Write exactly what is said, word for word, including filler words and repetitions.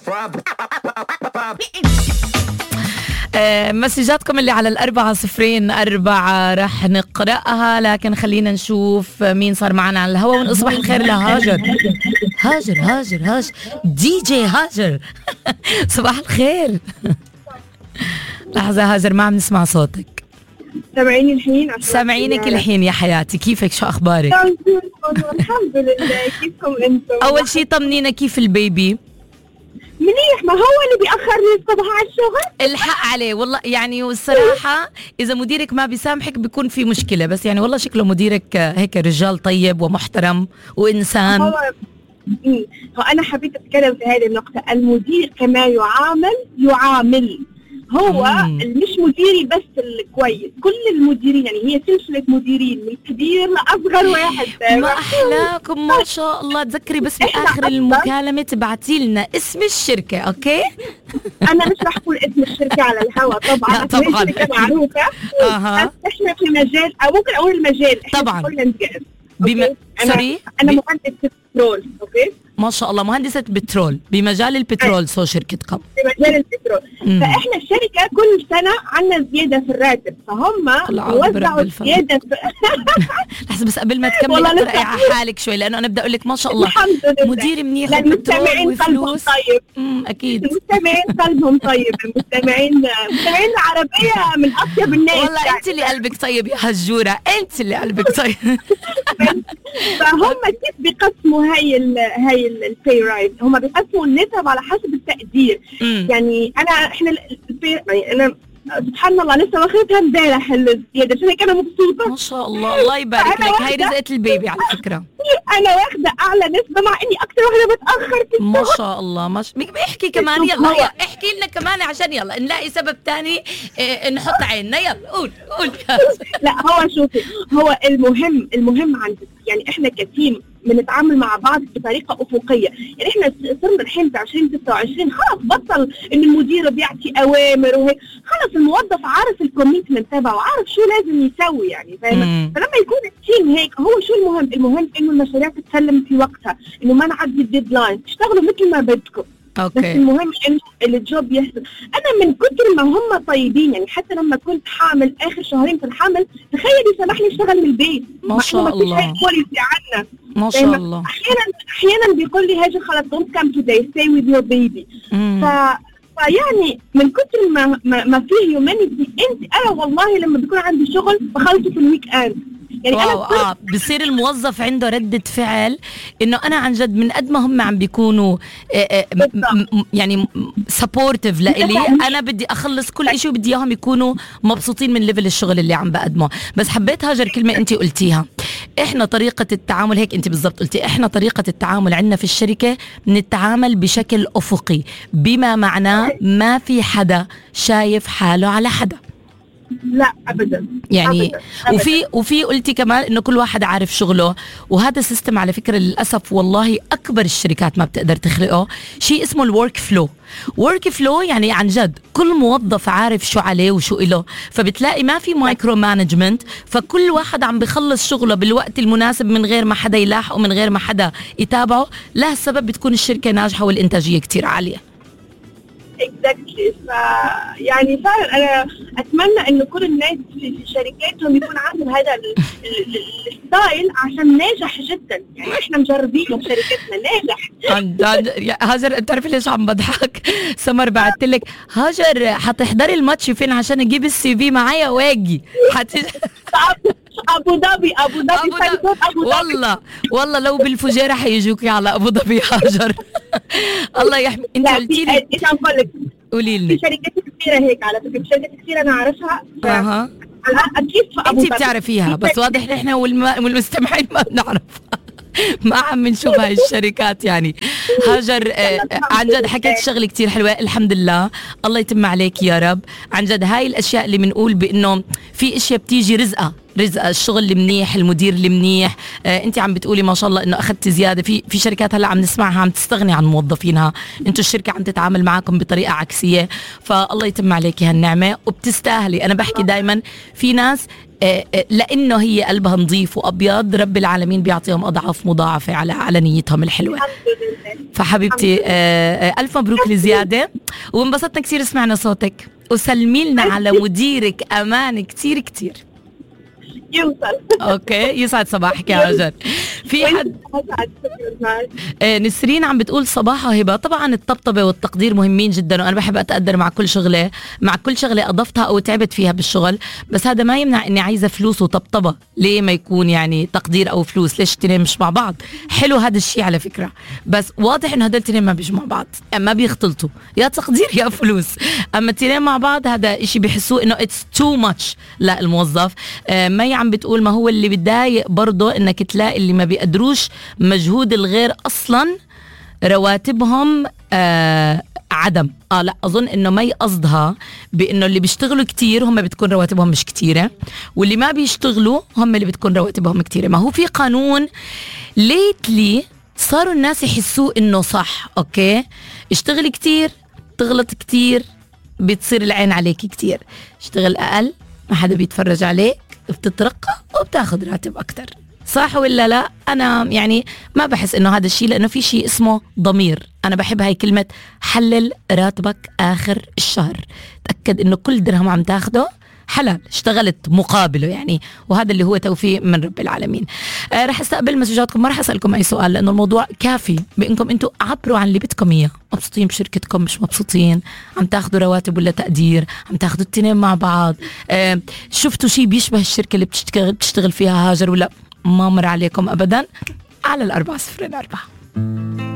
مسجاتكم اللي على الأربعة صفرين أربعة رح نقرأها، لكن خلينا نشوف مين صار معنا على الهواء ونصبح الخير لهاجر. هاجر هاجر هاجر دي جي هاجر صباح الخير. لحظة هاجر ما عم نسمع صوتك. سامعيني الحين؟ سامعينك الحين يا حياتي، كيفك؟ شو أخبارك؟ الحمد لله، كيفكم أنتم؟ أول شي طمنينا كيف البيبي؟ منيح، ما هو اللي بيأخرني الصبح على الشغل. الحق عليه والله يعني، والصراحة إذا مديرك ما بيسامحك بيكون في مشكلة، بس يعني والله شكله مديرك هيك رجال طيب ومحترم وإنسان. هو هو أنا حبيت أتكلم في هذه النقطة. المدير كما يعامل يعامل هو مم. مش مديري بس الكويس، كل المديرين يعني هي سلسلة مديرين من كبير لأصغر واحد. ما أحلاكم ما شاء الله. تذكري بس بآخر المكالمة تبعتي لنا اسم الشركة، أوكي؟ أنا مش رح أقول اسم الشركة على الهواء طبعا. لا طبعا الشركة معروفة. أها. إحنا في مجال، أو ممكن أقول المجال طبعا. بم... أنا سوري أنا ب... مهندسة بترول. أوكي ما شاء الله، مهندسة بترول بمجال البترول. سو شركتكم بمجال البترول. مم. فإحنا الشركة كل سنة عنا زيادة في الراتب، فهم وزعوا زيادة في... لحظة بس قبل ما تكملي اقرأي على حالك شوي، لأنه أنا بدي أقول لك ما شاء الله مدير منيح وبترول وفلوس. طيب. امم أكيد المستمعين قلبهم طيب. المستمعين المستمعين العربية من أطيب الناس. والله يعني. أنت اللي قلبك طيب يا هجورة، أنت اللي قلبك طيب. فهم كيف بيقسموا هاي ال هاي البي رايز؟ هم بيقسموا النسب على حسب التقدير. مم. يعني انا احنا يعني انا سبحان الله لسه واخدها امبارح الزياده، عشان هيك انا مبسوطه ما شاء الله. الله يبارك لك، هاي رزقة البيبي على فكره. انا واخده اعلى نسبه مع اني اكثر واحده بتاخر في ما شاء الله. ما شاء احكي كمان يلا, يلا احكي لنا كمان عشان يلا نلاقي سبب ثاني اه نحط عيننا. يلا قول قول. لا هو شوفي، هو المهم المهم عندك يعني احنا كتيم بنتعامل مع بعض بطريقه افقيه. يعني احنا صرنا الحين في عشرين ستة وعشرين خلاص بطل ان المدير بيعطي اوامر وهيك، خلاص الموظف عارف الكوميتمنت تبعه، عارف شو لازم يسوي يعني، فاهم؟ فلما يكون التيم هيك، هو شو المهم؟ المهم انه المشاريع تتسلم في وقتها، انه ما نعدي الديدلاين، تشتغلوا مثل ما بدكم. أوكي. بس المهم انه الجوب يحصل. انا من كثر ما هم طيبين يعني، حتى لما كنت حامل اخر شهرين في الحمل، تخيلي سمحني اشتغل من البيت ما شاء الله. عنا ما شاء الله. احيانا احيانا بيقول لي هاجر خلاص don't come today stay with your baby. ف فيعني من كثر ما ما, ما فيه هيومانيتي. انت انا والله لما بيكون عندي شغل بخلصه في الويك اند يعني. واو اه بصير الموظف عنده ردة فعل انه انا عن جد من قد ما هم عم بيكونوا آآ آآ يعني سبورتيف لإلي، انا بدي اخلص كل شيء وبدي اياهم يكونوا مبسوطين من ليفل الشغل اللي عم بقدمه. بس حبيت هاجر كلمة انت قلتيها، احنا طريقة التعامل هيك انت بالضبط قلتي، احنا طريقة التعامل عندنا في الشركة بنتعامل بشكل افقي، بما معناه ما في حدا شايف حاله على حدا. لا ابدا يعني أبداً. أبداً. وفي وفي قلتي كمان انه كل واحد عارف شغله، وهذا السيستم على فكره للاسف والله اكبر الشركات ما بتقدر تخلقه. شيء اسمه الورك فلو. ورك فلو يعني عن جد كل موظف عارف شو عليه وشو إله، فبتلاقي ما في مايكرو مانجمنت، فكل واحد عم بخلص شغله بالوقت المناسب من غير ما حدا يلاحقه، من غير ما حدا يتابعه. لهالسبب بتكون الشركه ناجحه والانتاجيه كتير عاليه. اكزاكتلي. ف يعني فعلا انا اتمنى انه كل الناس في شركاتهم يكون عندهم هذا الستايل، عشان ناجح جدا يعني. احنا مجربينه بشركتنا ناجح. هاجر بتعرفي ليش عم بضحك؟ سمر بعثت لك هاجر حتحضري الماتش فين عشان اجيب السي في معايا واجي حت... ابو ظبي ابو ظبي والله والله لو بالفجيره حيجوكي على ابو ظبي هاجر. الله يحمي. انت قلتي لي ايش عم بقول لك؟ قولي لي. في شركات كثيره هيك على فكره، في شركات كثيره انا اعرفها. اها اكيد في ابو ظبي انت بتعرفيها، بس واضح احنا والمستمعين ما بنعرفها. ما عم نشوف هاي الشركات يعني. هاجر آه عن جد حكيت شغله كتير حلوه، الحمد لله الله يتم عليك يا رب. عن جد هاي الاشياء اللي بنقول بانه في اشياء بتيجي رزقه رزقه، الشغل المنيح، المدير المنيح. آه انت عم بتقولي ما شاء الله انه اخذتي زياده. في في شركات هلا عم نسمعها عم تستغني عن موظفينها، انتوا الشركه عم تتعامل معكم بطريقه عكسيه، فالله يتم عليكي هالنعمه وبتستاهلي. انا بحكي دائما في ناس آه آه لانه هي قلبها نظيف وابيض، رب العالمين بيعطيهم اضعاف مضاعفه على على نيتهم الحلوه. فحبيبتي آه آه الف مبروك لزياده، وانبسطنا كثير سمعنا صوتك، وسلمي لنا على مديرك امان كثير كثير. يوصل. اوكي يسعد صباحك يا هاجر. في حد آه نسرين عم بتقول صباحو هبه، طبعا الطبطبه والتقدير مهمين جدا، وانا بحب اتقدر مع كل شغله، مع كل شغله اضفتها او تعبت فيها بالشغل، بس هذا ما يمنع اني عايزه فلوس وطبطبه. ليه ما يكون يعني تقدير او فلوس؟ ليش تنين مش مع بعض؟ حلو هذا الشيء على فكره، بس واضح انه هدول التنين ما بيجوا مع بعض، ما بيختلطوا، يا تقدير يا فلوس. اما التنين مع بعض هذا شيء بيحسوه انه اتس تو ماتش للموظف. آه ما عم بتقول ما هو اللي بتضايق برضه انك تلاقي اللي ما بيقدروش مجهود الغير اصلا رواتبهم آه عدم. اه لا اظن انه ما قصدها بانه اللي بيشتغلوا كتير هم بتكون رواتبهم مش كتيره، واللي ما بيشتغلوا هم اللي بتكون رواتبهم كتيره. ما هو في قانون ليتلي صاروا الناس يحسوه انه صح، اوكي اشتغل كتير تغلط كتير بتصير العين عليك كتير، اشتغل اقل ما حدا بيتفرج عليك، بتترقى وبتاخذ راتب اكتر. صح ولا لا؟ انا يعني ما بحس انه هذا الشيء، لانه في شيء اسمه ضمير. انا بحب هاي كلمه حلل راتبك اخر الشهر، تاكد انه كل درهم عم تاخده حلال، اشتغلت مقابله يعني، وهذا اللي هو توفيق من رب العالمين. آه رح استقبل مسجاتكم، ما رح اسالكم اي سؤال لانه الموضوع كافي بانكم انتم عبروا عن اللي بدكم اياه. مبسوطين بشركتكم مش مبسوطين؟ عم تاخذوا رواتب ولا تقدير؟ عم تاخذوا التنين مع بعض؟ آه شفتوا شيء بيشبه الشركه اللي بتشتغل بتشتغل فيها هاجر ولا ما مر عليكم ابدا؟ على الأربعة صفر أربعة.